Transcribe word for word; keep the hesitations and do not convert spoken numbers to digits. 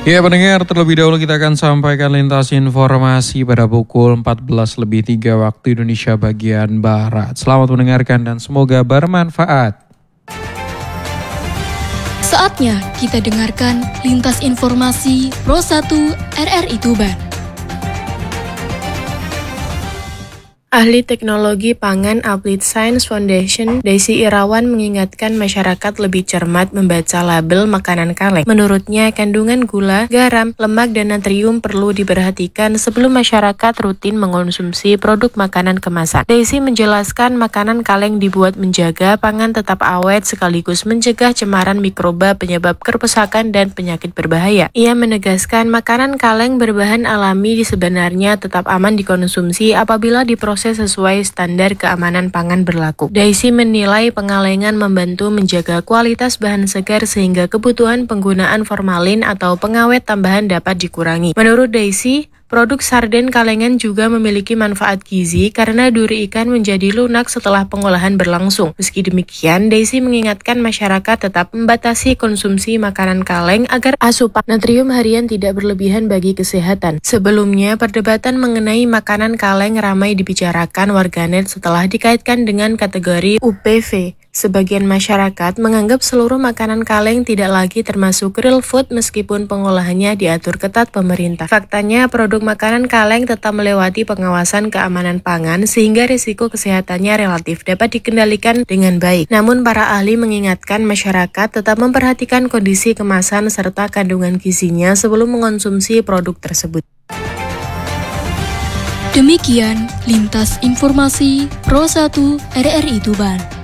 Ya pendengar, terlebih dahulu kita akan sampaikan lintas informasi pada pukul empat belas lebih tiga waktu Indonesia bagian Barat. Selamat mendengarkan dan semoga bermanfaat. Saatnya kita dengarkan lintas informasi Pro satu R R I Tuban. Ahli Teknologi Pangan Applied Science Foundation, Daisy Irawan mengingatkan masyarakat lebih cermat membaca label makanan kaleng. Menurutnya, kandungan gula, garam, lemak, dan natrium perlu diperhatikan sebelum masyarakat rutin mengonsumsi produk makanan kemasan. Daisy menjelaskan makanan kaleng dibuat menjaga pangan tetap awet sekaligus mencegah cemaran mikroba penyebab kerusakan dan penyakit berbahaya. Ia menegaskan makanan kaleng berbahan alami sebenarnya tetap aman dikonsumsi apabila diproses sesuai standar keamanan pangan berlaku. Daisy menilai pengalengan membantu menjaga kualitas bahan segar sehingga kebutuhan penggunaan formalin atau pengawet tambahan dapat dikurangi. Menurut Daisy, produk sarden kalengan juga memiliki manfaat gizi karena duri ikan menjadi lunak setelah pengolahan berlangsung. Meski demikian, Daisy mengingatkan masyarakat tetap membatasi konsumsi makanan kaleng agar asupan natrium harian tidak berlebihan bagi kesehatan. Sebelumnya, perdebatan mengenai makanan kaleng ramai dibicarakan warganet setelah dikaitkan dengan kategori U P V. Sebagian masyarakat menganggap seluruh makanan kaleng tidak lagi termasuk real food meskipun pengolahannya diatur ketat pemerintah. Faktanya, produk makanan kaleng tetap melewati pengawasan keamanan pangan sehingga risiko kesehatannya relatif dapat dikendalikan dengan baik. Namun para ahli mengingatkan masyarakat tetap memperhatikan kondisi kemasan serta kandungan gizinya sebelum mengonsumsi produk tersebut. Demikian lintas informasi Pro satu R R I Tuban.